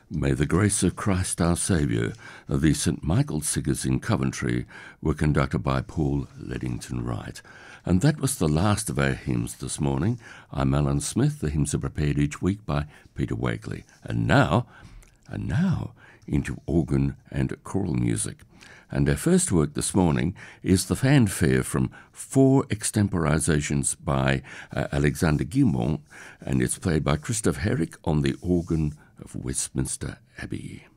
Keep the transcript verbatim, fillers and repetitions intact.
May the grace of Christ our Saviour. The St Michael Singers in Coventry were conducted by Paul Leddington Wright. And that was the last of our hymns this morning. I'm Alan Smith. The hymns are prepared each week by Peter Wakely. And now, and now, into organ and choral music. And our first work this morning is the fanfare from four extemporizations by uh, Alexander Guilmont, and it's played by Christoph Herrick on the organ of Westminster Abbey.